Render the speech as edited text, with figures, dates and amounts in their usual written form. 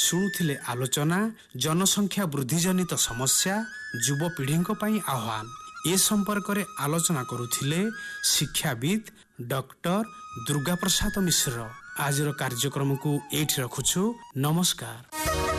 ଶୁଣୁଥିଲେ ଆଲୋଚନା ଜନସଂଖ୍ୟା ବୃଦ୍ଧି ଜନିତ ସମସ୍ୟା ଯୁବପିଢ଼ିଙ୍କ ପାଇଁ ଆହ୍ୱାନ। ଏ ସମ୍ପର୍କରେ ଆଲୋଚନା କରୁଥିଲେ ଶିକ୍ଷାବିତ୍ ଡକ୍ଟର ଦୁର୍ଗାପ୍ରସାଦ ମିଶ୍ର। ଆଜିର କାର୍ଯ୍ୟକ୍ରମକୁ ଏଇଠି ରଖୁଛୁ। ନମସ୍କାର।